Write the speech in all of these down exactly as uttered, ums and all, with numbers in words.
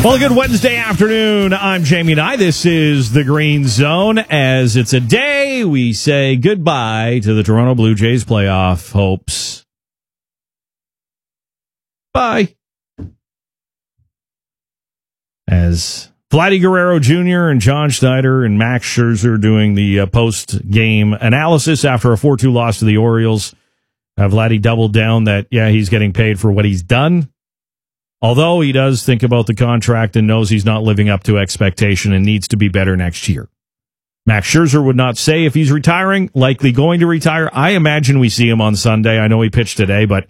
Well, good Wednesday afternoon. I'm Jamie Nye. This is the Green Zone. As it's a day, we say goodbye to the Toronto Blue Jays playoff hopes. Bye. As Vladdy Guerrero Junior and John Schneider and Max Scherzer doing the uh, post-game analysis after a four two loss to the Orioles. Uh, Vladdy doubled down that, yeah, he's getting paid for what he's done. Although he does think about the contract and knows he's not living up to expectation and needs to be better next year. Max Scherzer would not say if he's retiring, likely going to retire. I imagine we see him on Sunday. I know he pitched today, but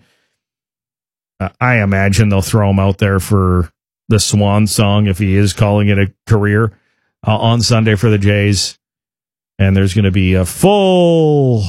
uh, I imagine they'll throw him out there for the swan song if he is calling it a career uh, on Sunday for the Jays. And there's going to be a full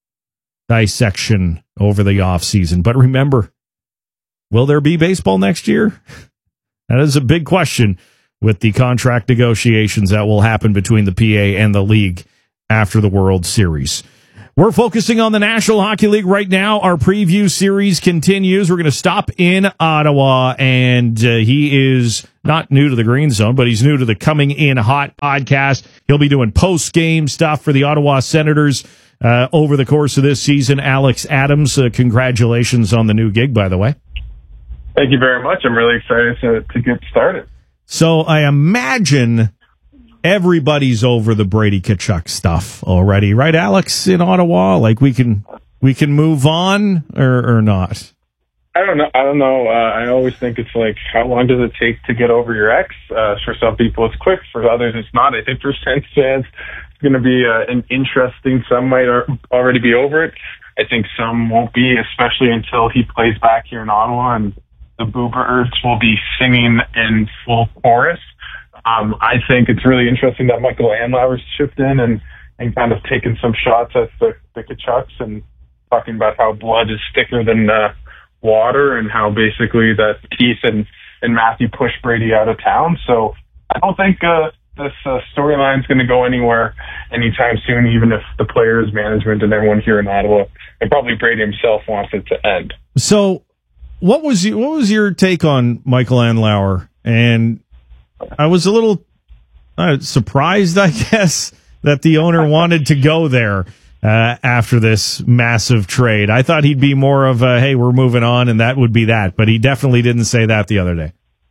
dissection over the offseason. But remember, will there be baseball next year? That is a big question with the contract negotiations that will happen between the P A and the league after the World Series. We're focusing on the National Hockey League right now. Our preview series continues. We're going to stop in Ottawa, and uh, he is not new to the Green Zone, but he's new to the Coming In Hot podcast. He'll be doing post-game stuff for the Ottawa Senators uh, over the course of this season. Alex Adams, uh, congratulations on the new gig, by the way. Thank you very much. I'm really excited to, to get started. So I imagine everybody's over the Brady Tkachuk stuff already, right, Alex, in Ottawa? Like we can we can move on or, or not? I don't know. I don't know. Uh, I always think it's like, how long does it take to get over your ex? Uh, for some people, it's quick. For others, it's not. I think for Sens fans, it's going to be uh, an interesting. Some might already be over it. I think some won't be, especially until he plays back here in Ottawa and the Booberts will be singing in full chorus. Um, I think it's really interesting that Michael Andlauer's chipped in and, and kind of taken some shots at the, the Tkachuks and talking about how blood is thicker than uh, water and how basically that Keith and, and Matthew pushed Brady out of town. So I don't think uh, this uh, storyline is going to go anywhere anytime soon, even if the players, management, and everyone here in Ottawa, and probably Brady himself, wants it to end. So What was you, what was your take on Michael Andlauer? And I was a little uh, surprised, I guess, that the owner wanted to go there uh, after this massive trade. I thought he'd be more of a, hey, we're moving on, and that would be that. But he definitely didn't say that the other day.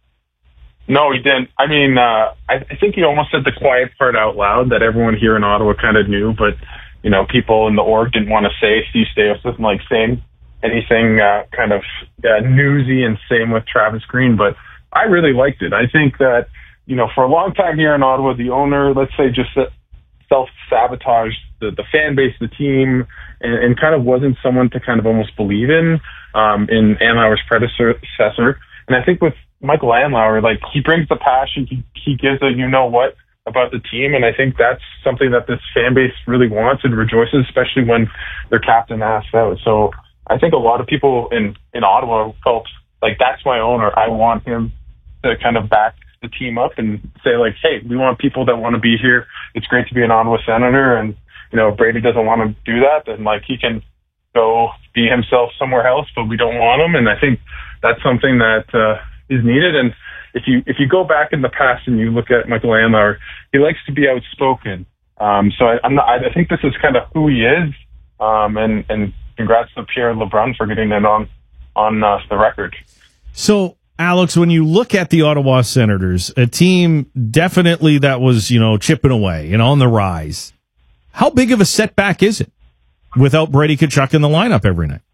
No, he didn't. I mean, uh, I, I think he almost said the quiet part out loud that everyone here in Ottawa kind of knew, but, you know, people in the org didn't want to say. Steve Staios doesn't like saying anything uh, kind of uh, newsy, and same with Travis Green. But I really liked it. I think that, you know, for a long time here in Ottawa, the owner, let's say, just self-sabotaged the, the fan base, the team, and, and kind of wasn't someone to kind of almost believe in, um, in Andlauer's predecessor. And I think with Michael Andlauer, like, he brings the passion, he, he gives a you-know-what about the team, and I think that's something that this fan base really wants and rejoices, especially when their captain asks out. So I think a lot of people in, in Ottawa felt like, that's my owner. I want him to kind of back the team up and say, like, hey, we want people that want to be here. It's great to be an Ottawa Senator. And, you know, if Brady doesn't want to do that, then, like, he can go be himself somewhere else, but we don't want him. And I think that's something that uh, is needed. And if you if you go back in the past and you look at Michael Andlauer, he likes to be outspoken. Um, so I, I'm not, I think this is kind of who he is. Um, and, and congrats to Pierre LeBrun for getting it on on uh, the record. So, Alex, when you look at the Ottawa Senators, a team definitely that was, you know, chipping away and on the rise, how big of a setback is it without Brady Tkachuk in the lineup every night?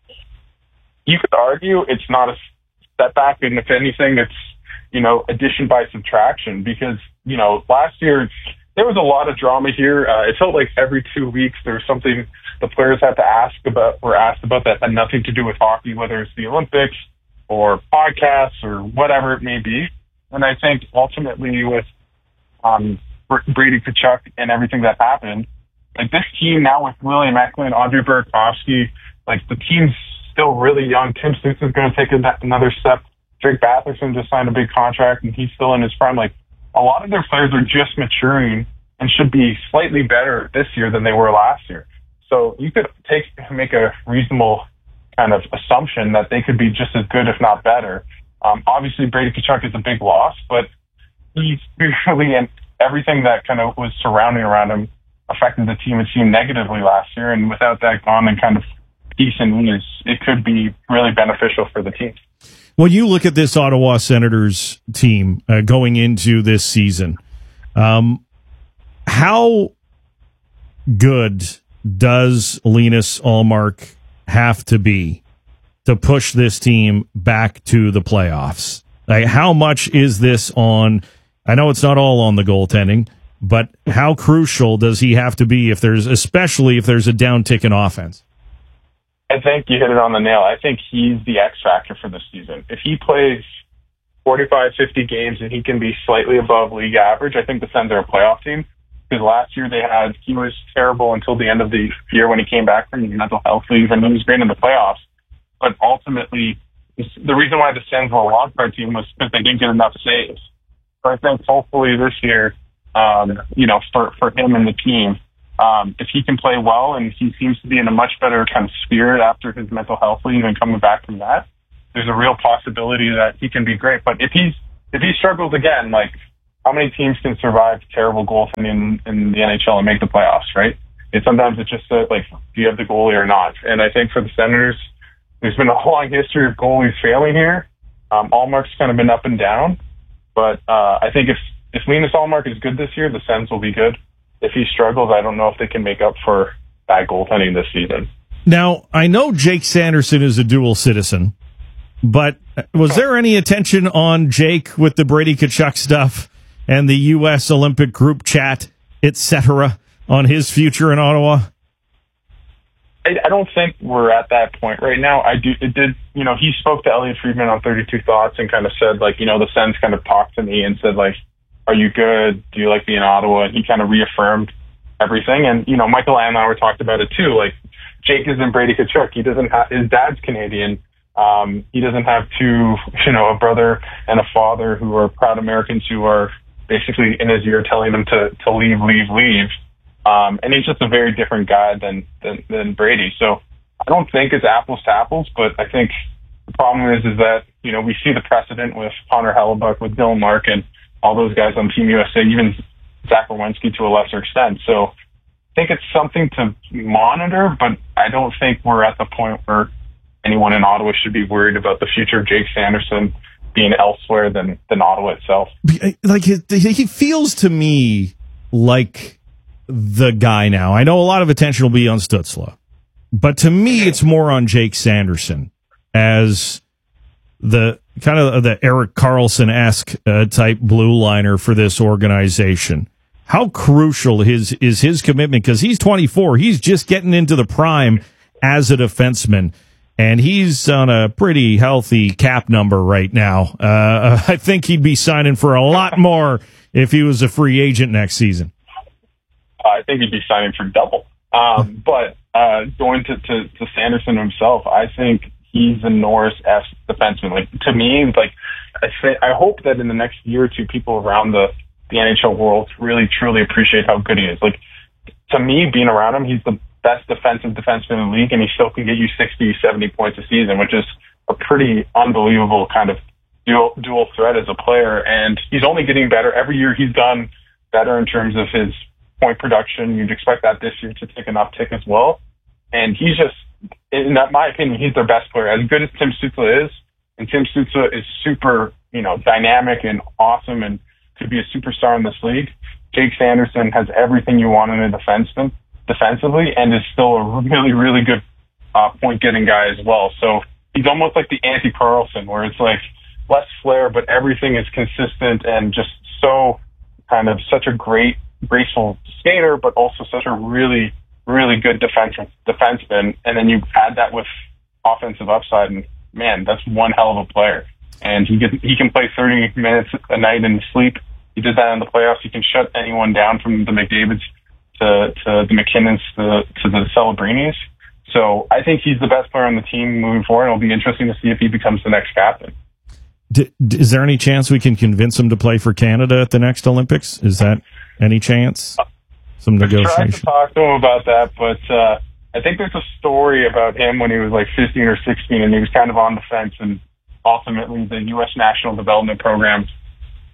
You could argue it's not a setback, and if anything, it's, you know, addition by subtraction, because, you know, last year there was a lot of drama here. Uh, it felt like every two weeks there was something the players had to ask about, were asked about that had nothing to do with hockey, whether it's the Olympics or podcasts or whatever it may be. And I think ultimately with um, Brady Tkachuk and everything that happened, like, this team now with William Eklund, Andre Burakovsky, like, the team's still really young. Tim Stützle is going to take another step. Drake Batherson just signed a big contract, and he's still in his prime. Like, a lot of their players are just maturing and should be slightly better this year than they were last year. So you could take make a reasonable kind of assumption that they could be just as good, if not better. Um, obviously, Brady Tkachuk is a big loss, but he's really, and everything that kind of was surrounding around him affected the team, it seemed, negatively last year. And without that gone and kind of peace and ease, it could be really beneficial for the team. When you look at this Ottawa Senators team uh, going into this season, um, how good does Linus Ullmark have to be to push this team back to the playoffs? Like, how much is this on? I know it's not all on the goaltending, but how crucial does he have to be if there's, especially if there's a downtick in offense? I think you hit it on the nail. I think he's the X factor for this season. If he plays forty-five, fifty games and he can be slightly above league average, I think the Sens are a playoff team. Because last year they had, he was terrible until the end of the year when he came back from the mental health leave, and he was great in the playoffs. But ultimately, the reason why the Sens were a wild card team was because they didn't get enough saves. So I think hopefully this year, um, you know, for, for him and the team, um, if he can play well and he seems to be in a much better kind of spirit after his mental health leave and coming back from that, there's a real possibility that he can be great. But if he's, if he struggles again, like, how many teams can survive terrible goaltending in, in the N H L and make the playoffs, right? And sometimes it's just uh, like, do you have the goalie or not? And I think for the Senators, there's been a long history of goalies failing here. Um, Ullmark's kind of been up and down. But uh, I think if, if Linus Ullmark is good this year, the Sens will be good. If he struggles, I don't know if they can make up for bad goaltending this season. Now, I know Jake Sanderson is a dual citizen, but was there any attention on Jake with the Brady Tkachuk stuff and the U S Olympic group chat, et cetera, on his future in Ottawa? I, I don't think we're at that point right now. I do. It did. You know, he spoke to Elliot Friedman on thirty-two Thoughts and kind of said, like, you know, the Sens kind of talked to me and said, like, are you good? Do you like being in Ottawa? And he kind of reaffirmed everything. And, you know, Michael Andlauer talked about it too. Like, Jake isn't Brady Tkachuk. He doesn't have, his dad's Canadian. Um, he doesn't have two, you know, a brother and a father who are proud Americans who are basically in his ear telling him to, to leave, leave, leave. Um, and he's just a very different guy than, than, than Brady. So I don't think it's apples to apples, but I think the problem is, is that, you know, we see the precedent with Connor Hellebuck, with Dylan Larkin, all those guys on Team U S A, even Zach Werenski to a lesser extent. So I think it's something to monitor, but I don't think we're at the point where anyone in Ottawa should be worried about the future of Jake Sanderson being elsewhere than, than Ottawa itself. Like, he feels to me like the guy now. I know a lot of attention will be on Stützle, but to me, it's more on Jake Sanderson as the kind of the Erik Karlsson-esque uh, type blue liner for this organization. How crucial his is his commitment, because he's twenty-four. He's just getting into the prime as a defenseman, and he's on a pretty healthy cap number right now. Uh, I think he'd be signing for a lot more if he was a free agent next season. I think he'd be signing for double. Um, but uh, going to, to, to Sanderson himself, I think he's a Norris-esque defenseman. Like, to me, like, I say, I hope that in the next year or two, people around the, the N H L world really, truly appreciate how good he is. Like, to me, being around him, he's the best defensive defenseman in the league, and he still can get you sixty, seventy points a season, which is a pretty unbelievable kind of dual, dual threat as a player. And he's only getting better. Every year he's done better in terms of his point production. You'd expect that this year to take an uptick as well. And he's just, in that, my opinion, he's their best player. As good as Tim Stützle is, and Tim Stützle is super, you know, dynamic and awesome and could be a superstar in this league, Jake Sanderson has everything you want in a defenseman defensively and is still a really, really good uh, point-getting guy as well. So he's almost like the anti-Karlsson, where it's like less flair, but everything is consistent and just so kind of such a great, graceful skater, but also such a really, really good defense, defenseman. And then you add that with offensive upside, and man, that's one hell of a player. And he can, he can play thirty minutes a night in sleep. He did that in the playoffs. He can shut anyone down, from the McDavids to, to the McKinnons to, to the Celebrinis. So I think he's the best player on the team moving forward. It'll be interesting to see if he becomes the next captain. D- is there any chance we can convince him to play for Canada at the next Olympics? Is that any chance? Some negotiation. I tried to talk to him about that, but uh, I think there's a story about him when he was like fifteen or sixteen, and he was kind of on the fence, and ultimately the U S National Development Program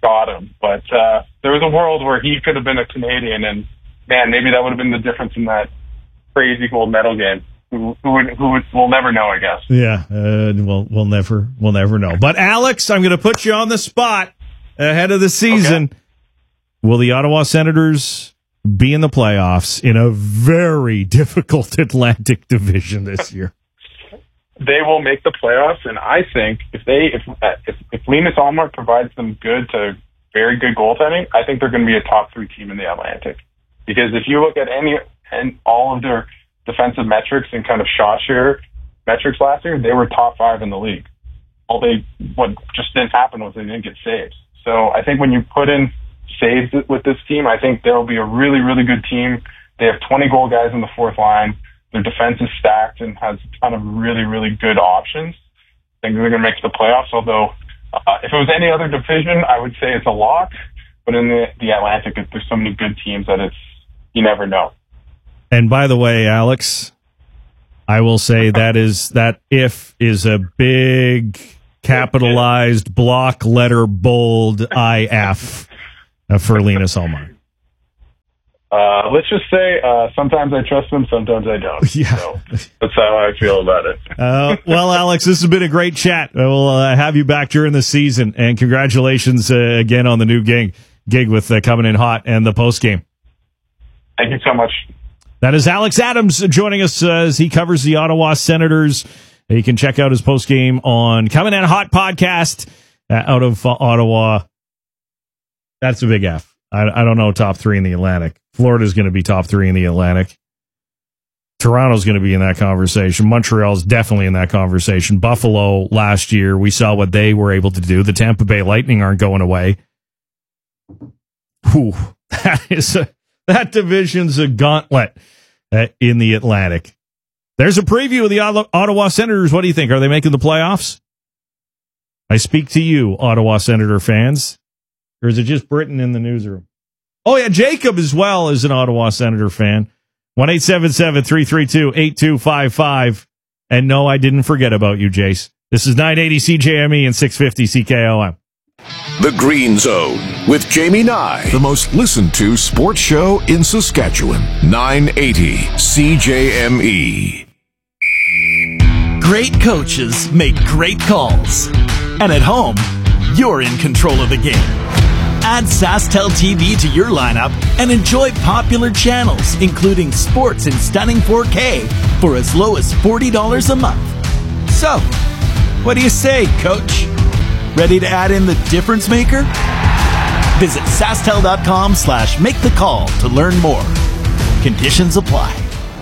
got him. But uh, there was a world where he could have been a Canadian, and man, maybe that would have been the difference in that crazy gold medal game. Who, who would, who would, we'll never know, I guess. Yeah, uh, we'll we'll never we'll never know. But Alex, I'm going to put you on the spot ahead of the season. Okay. Will the Ottawa Senators be in the playoffs in a very difficult Atlantic division this year? They will make the playoffs, and I think if they if if, if Linus Ullmark provides them good to very good goaltending, I think they're going to be a top three team in the Atlantic. Because if you look at any and all of their defensive metrics and kind of shot share metrics last year, they were top five in the league. All they what just didn't happen was they didn't get saves. So I think when you put in saves with this team, I think they'll be a really, really good team. They have twenty goal guys in the fourth line. Their defense is stacked and has a ton of really, really good options. I think they're going to make the playoffs, although uh, if it was any other division, I would say it's a lock. But in the, the Atlantic, there's so many good teams that it's you never know. And by the way, Alex, I will say that is that if is a big capitalized block letter bold I F for Linus Ullmark. Uh, let's just say uh, sometimes I trust him, sometimes I don't. Yeah. So that's how I feel about it. uh, well, Alex, this has been a great chat. We'll uh, have you back during the season, and congratulations uh, again on the new gig, gig with uh, coming in hot and the post game. Thank you so much. That is Alex Adams joining us uh, as he covers the Ottawa Senators. You can check out his post game on Coming In Hot podcast uh, out of uh, Ottawa. That's a big F. I, I don't know top three in the Atlantic. Florida's going to be top three in the Atlantic. Toronto's going to be in that conversation. Montreal's definitely in that conversation. Buffalo last year, we saw what they were able to do. The Tampa Bay Lightning aren't going away. Whew, that is a, that division's a gauntlet uh, in the Atlantic. There's a preview of the Ottawa Senators. What do you think? Are they making the playoffs? I speak to you, Ottawa Senator fans. Or is it just Britain in the newsroom? Oh, yeah, Jacob as well is an Ottawa Senator fan. one eight seven seven, three three two, eight two five five. And no, I didn't forget about you, Jace. This is nine eighty C J M E and six fifty C K O M. The Green Zone with Jamie Nye, the most listened to sports show in Saskatchewan. nine eighty C J M E. Great coaches make great calls. And at home, you're in control of the game. Add SaskTel T V to your lineup and enjoy popular channels, including sports in stunning four K for as low as forty dollars a month. So, what do you say, Coach? Ready to add in the difference maker? Visit SaskTel.com slash make the call to learn more. Conditions apply.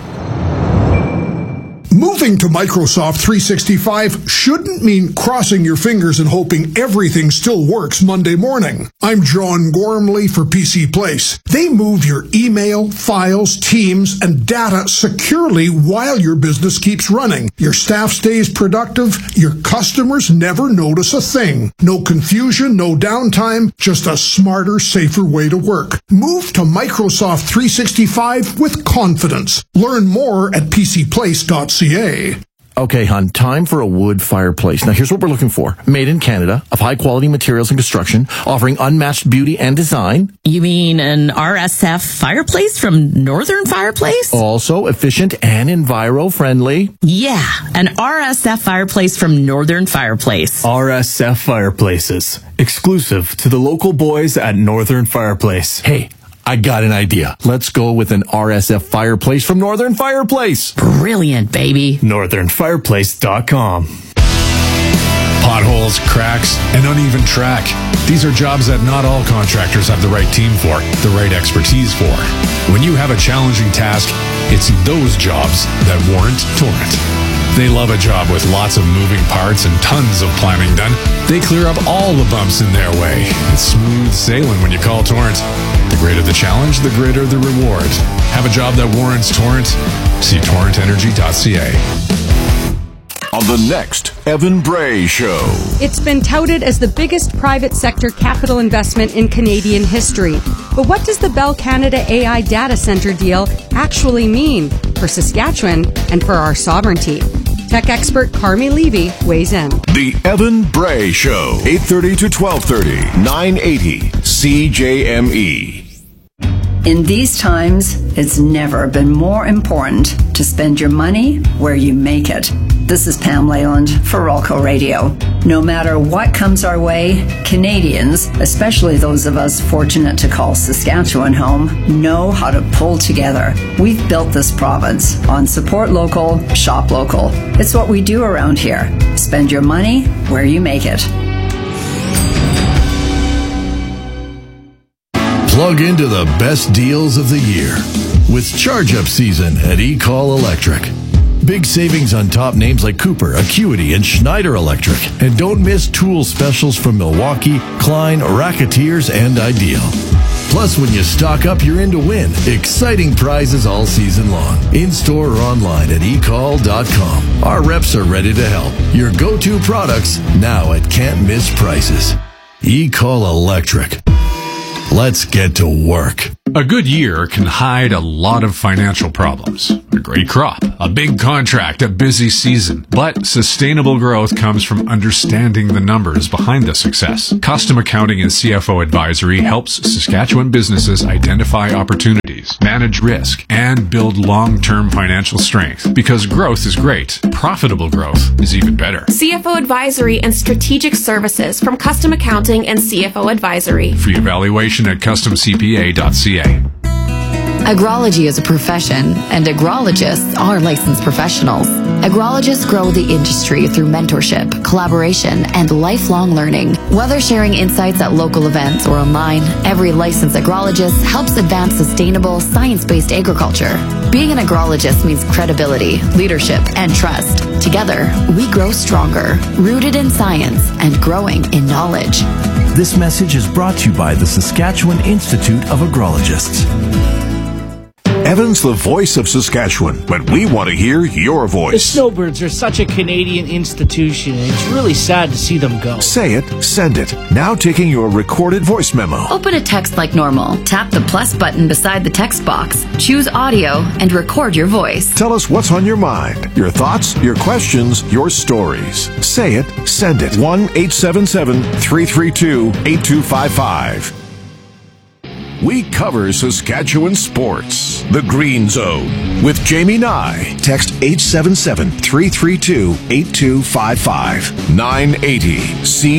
Moving to Microsoft three sixty-five shouldn't mean crossing your fingers and hoping everything still works Monday morning. I'm John Gormley for P C Place. They move your email, files, teams, and data securely while your business keeps running. Your staff stays productive. Your customers never notice a thing. No confusion, no downtime, just a smarter, safer way to work. Move to Microsoft three sixty-five with confidence. Learn more at p c place dot c a. Okay, hon, time for a wood fireplace. Now, here's what we're looking for. Made in Canada, of high-quality materials and construction, offering unmatched beauty and design. You mean an R S F fireplace from Northern Fireplace? Also efficient and enviro-friendly. Yeah, an R S F fireplace from Northern Fireplace. R S F Fireplaces. Exclusive to the local boys at Northern Fireplace. Hey, I got an idea. Let's go with an R S F fireplace from Northern Fireplace. Brilliant, baby. northern fireplace dot com. Potholes, cracks, and uneven track. These are jobs that not all contractors have the right team for, the right expertise for. When you have a challenging task, it's those jobs that warrant Torrent. They love a job with lots of moving parts and tons of planning done. They clear up all the bumps in their way. It's smooth sailing when you call Torrent. The greater the challenge, the greater the reward. Have a job that warrants Torrent? See torrent energy dot c a. On the next Evan Bray Show. It's been touted as the biggest private sector capital investment in Canadian history. But what does the Bell Canada A I data center deal actually mean for Saskatchewan and for our sovereignty? Tech expert Carmi Levy weighs in. The Evan Bray Show, eight thirty to twelve thirty, nine eighty C J M E. In these times, it's never been more important to spend your money where you make it. This is Pam Leyland for Rolco Radio. No matter what comes our way, Canadians, especially those of us fortunate to call Saskatchewan home, know how to pull together. We've built this province on support local, shop local. It's what we do around here. Spend your money where you make it. Plug into the best deals of the year with charge-up season at eCall Electric. Big savings on top names like Cooper, Acuity, and Schneider Electric. And don't miss tool specials from Milwaukee, Klein, Racketeers, and Ideal. Plus, when you stock up, you're in to win. Exciting prizes all season long. In-store or online at e call dot com. Our reps are ready to help. Your go-to products now at can't-miss prices. eCall Electric. Let's get to work. A good year can hide a lot of financial problems. A great crop, a big contract, a busy season. But sustainable growth comes from understanding the numbers behind the success. Custom Accounting and C F O Advisory helps Saskatchewan businesses identify opportunities, manage risk, and build long-term financial strength. Because growth is great, profitable growth is even better. C F O Advisory and Strategic Services from Custom Accounting and C F O Advisory. Free evaluation at custom c p a dot c a. Agrology is a profession, and agrologists are licensed professionals. Agrologists grow the industry through mentorship, collaboration, and lifelong learning. Whether sharing insights at local events or online, every licensed agrologist helps advance sustainable, science-based agriculture. Being an agrologist means credibility, leadership, and trust. Together, we grow stronger, rooted in science and growing in knowledge. This message is brought to you by the Saskatchewan Institute of Agrologists. Evan's the voice of Saskatchewan, but we want to hear your The voice. Snowbirds are such a Canadian institution, and it's really sad to see them go. Say it, send it. Now taking your recorded voice memo. Open a text like normal. Tap the plus button beside the text box. Choose audio and record your voice. Tell us what's on your mind, your thoughts, your questions, your stories. Say it, send it. one eight seven seven, three three two, eight two five five. We cover Saskatchewan sports. The Green Zone with Jamie Nye. Text eight seven seven, three three two, eight two five five. nine eighty C